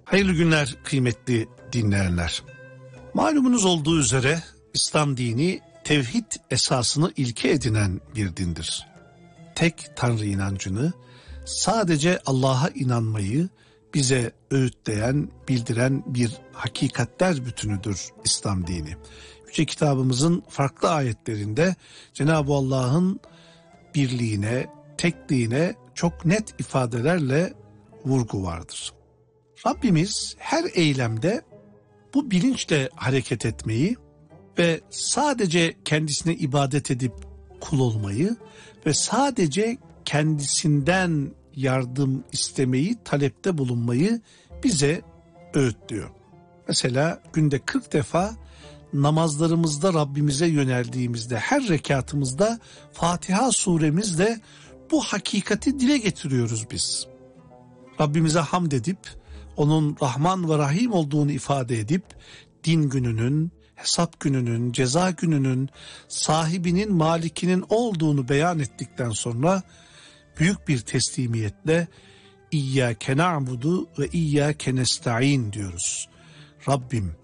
Hayırlı günler kıymetli dinleyenler. Malumunuz olduğu üzere İslam dini tevhid esasını ilke edinen bir dindir. Tek Tanrı inancını, sadece Allah'a inanmayı bize öğütleyen, bildiren bir hakikatler bütünüdür İslam dini. Yüce kitabımızın farklı ayetlerinde Cenab-ı Allah'ın birliğine, tekliğine çok net ifadelerle vurgu vardır. Rabbimiz her eylemde bu bilinçle hareket etmeyi ve sadece kendisine ibadet edip kul olmayı ve sadece kendisinden yardım istemeyi, talepte bulunmayı bize öğütlüyor. Mesela günde 40 defa namazlarımızda Rabbimize yöneldiğimizde, her rekatımızda Fatiha suremizle bu hakikati dile getiriyoruz biz. Rabbimize hamd edip, onun Rahman ve Rahim olduğunu ifade edip, din gününün, hesap gününün, ceza gününün, sahibinin, malikinin olduğunu beyan ettikten sonra büyük bir teslimiyetle İyyâke na'budu ve İyyâke nesta'in diyoruz. Rabbim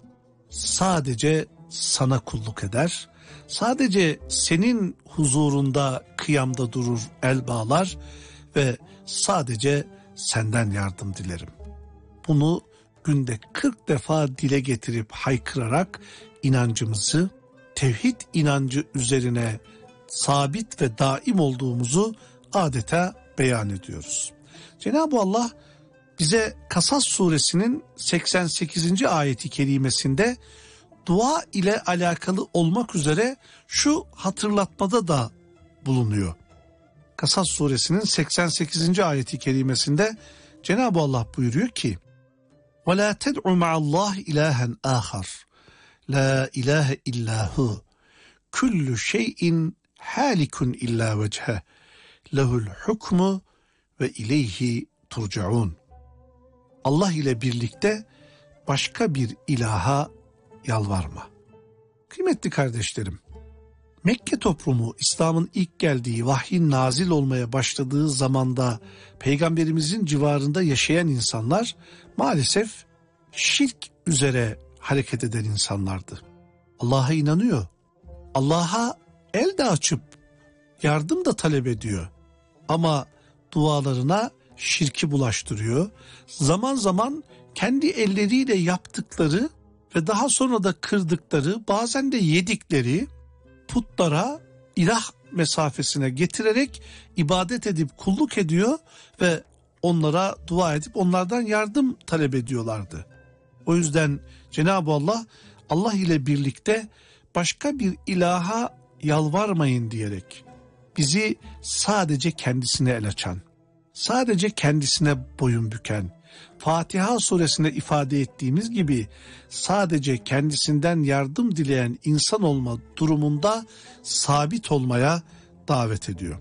sadece sana kulluk eder, sadece senin huzurunda kıyamda durur, el bağlar ve sadece senden yardım dilerim. Bunu günde 40 defa dile getirip haykırarak inancımızı, tevhid inancı üzerine sabit ve daim olduğumuzu adeta beyan ediyoruz. Cenab-ı Allah bize Kasas suresinin 88. ayeti kerimesinde dua ile alakalı olmak üzere şu hatırlatmada da bulunuyor. Kasas suresinin 88. ayeti kerimesinde Cenab-ı Allah buyuruyor ki: وَلَا تَدْعُ مَعَ اللّٰهِ إِلَٰهًا آخَرٍ لَا إِلَٰهَ إِلَّا هُوَ كُلُّ شَيْءٍ هَالِكٌ إِلَّا وَجْهَهُ لَهُ الْحُكْمُ وَإِلَيْهِ تُرْجَعُونَ. Allah ile birlikte başka bir ilaha yalvarma. Kıymetli kardeşlerim, Mekke toplumu İslam'ın ilk geldiği, vahyin nazil olmaya başladığı zamanda Peygamberimizin civarında yaşayan insanlar maalesef şirk üzere hareket eden insanlardı. Allah'a inanıyor, Allah'a el de açıp yardım da talep ediyor ama dualarına şirki bulaştırıyor. Zaman zaman kendi elleriyle yaptıkları ve daha sonra da kırdıkları, bazen de yedikleri putlara ilah mesafesine getirerek ibadet edip kulluk ediyor ve onlara dua edip onlardan yardım talep ediyorlardı. O yüzden Cenab-ı Allah, Allah ile birlikte başka bir ilaha yalvarmayın diyerek bizi sadece kendisine el açan, sadece kendisine boyun büken, Fatiha suresinde ifade ettiğimiz gibi sadece kendisinden yardım dileyen insan olma durumunda sabit olmaya davet ediyor.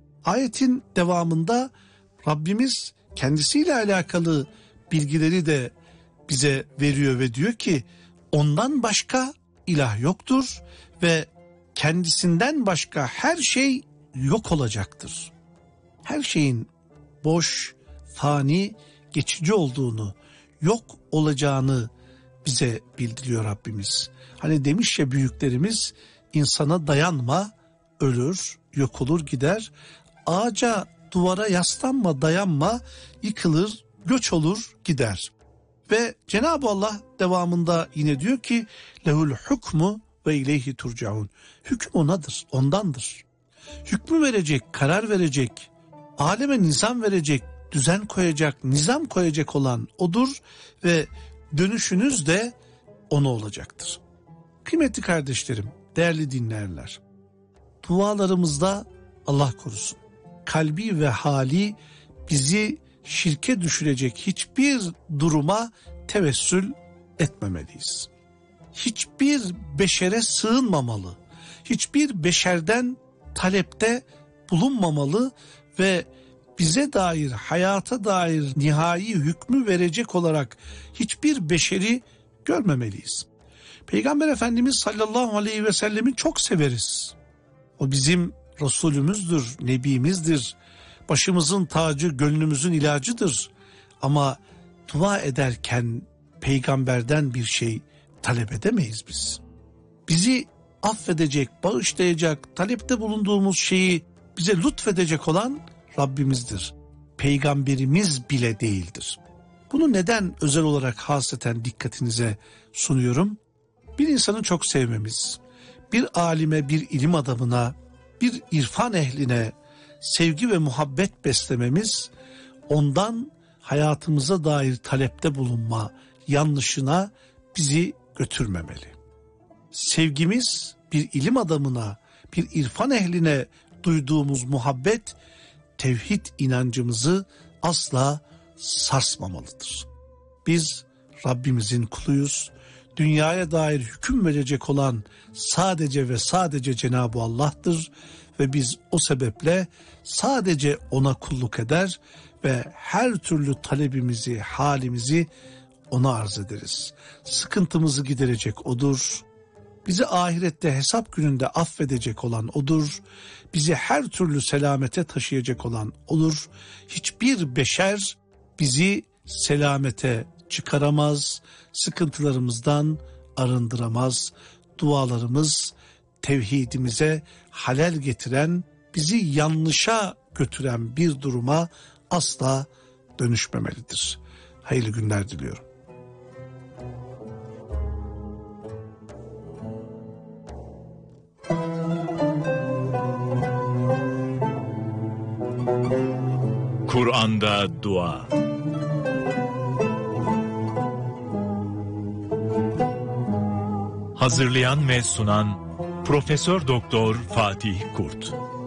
Ayetin devamında Rabbimiz kendisiyle alakalı bilgileri de bize veriyor ve diyor ki ondan başka ilah yoktur ve kendisinden başka her şey yok olacaktır. Her şeyin boş, fani, geçici olduğunu, yok olacağını bize bildiriyor Rabbimiz. Hani demiş ya büyüklerimiz, insana dayanma, ölür, yok olur gider. Ağaca, duvara yaslanma, dayanma, yıkılır, göç olur, gider. Ve Cenab-ı Allah devamında yine diyor ki lehul hukmu ve ileyhi turcaun. Hüküm onadır, ondandır. Hükmü verecek, karar verecek, aleme nizam verecek, düzen koyacak, nizam koyacak olan odur ve dönüşünüz de ona olacaktır. Kıymetli kardeşlerim, değerli dinleyenler, dualarımızda Allah korusun, kalbi ve hali bizi şirke düşürecek hiçbir duruma tevessül etmemeliyiz. Hiçbir beşere sığınmamalı, hiçbir beşerden talepte bulunmamalı ve bize dair, hayata dair nihai hükmü verecek olarak hiçbir beşeri görmemeliyiz. Peygamber Efendimiz sallallahu aleyhi ve sellemi çok severiz. O bizim Resulümüzdür, Nebimizdir, başımızın tacı, gönlümüzün ilacıdır. Ama dua ederken peygamberden bir şey talep edemeyiz biz. Bizi affedecek, bağışlayacak, talepte bulunduğumuz şeyi bize lütfedecek olan Rabbimizdir. Peygamberimiz bile değildir. Bunu neden özel olarak hasreten dikkatinize sunuyorum? Bir insanı çok sevmemiz, bir alime, bir ilim adamına, bir irfan ehline sevgi ve muhabbet beslememiz, ondan hayatımıza dair talepte bulunma yanlışına bizi götürmemeli. Sevgimiz bir ilim adamına, bir irfan ehline duyduğumuz muhabbet, tevhid inancımızı asla sarsmamalıdır. Biz Rabbimizin kuluyuz. Dünyaya dair hüküm verecek olan sadece ve sadece Cenab-ı Allah'tır ve biz o sebeple sadece ona kulluk eder ve her türlü talebimizi, halimizi ona arz ederiz. Sıkıntımızı giderecek O'dur. Bizi ahirette hesap gününde affedecek olan O'dur. Bizi her türlü selamete taşıyacak olan O'dur. Hiçbir beşer bizi selamete çıkaramaz, sıkıntılarımızdan arındıramaz. Dualarımız tevhidimize halel getiren, bizi yanlışa götüren bir duruma asla dönüşmemelidir. Hayırlı günler diliyorum. Kur'an'da dua. Hazırlayan ve sunan Profesör Doktor Fatih Kurt.